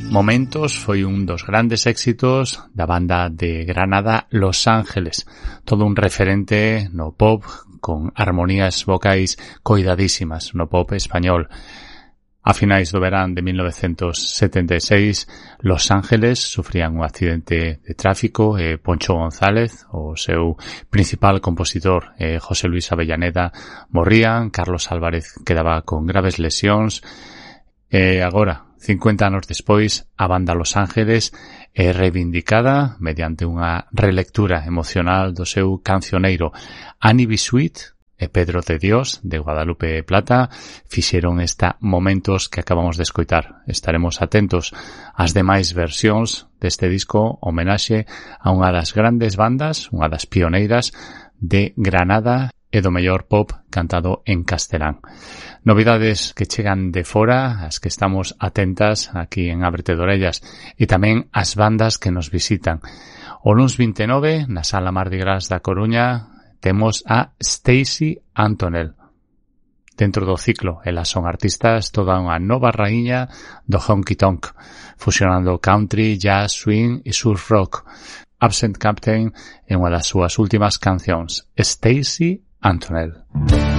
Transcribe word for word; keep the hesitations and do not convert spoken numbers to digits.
Momentos foi un dos grandes éxitos da banda de Granada Los Ángeles, todo un referente no pop con armonías vocais coidadísimas no pop español. A finais do verán de mil novecientos setenta e seis, Los Ángeles sufrían un accidente de tráfico e Poncho González, o seu principal compositor, e José Luis Avellaneda, morrían, Carlos Álvarez quedaba con graves lesións, e agora, cincuenta anos despois, a banda Los Ángeles é reivindicada mediante unha relectura emocional do seu cancioneiro. Annie Bisuit e Pedro de Dios, de Guadalupe Plata, fixeron esta Momentos que acabamos de escoitar. Estaremos atentos ás demais versións deste disco, homenaxe a unha das grandes bandas, unha das pioneiras de Granada e do mellor pop cantado en castelán. Novidades que chegan de fora, as que estamos atentas aquí en Ábrete de Orellas, e tamén as bandas que nos visitan. O luns vinte e nove, na Sala Mardi Gras da Coruña, temos a Stacey Antonell. Dentro do ciclo, elas son artistas toda unha nova raíña do honky tonk, fusionando country, jazz, swing e surf rock. Absent Captain é unha das súas últimas cancións, Stacey Antonell.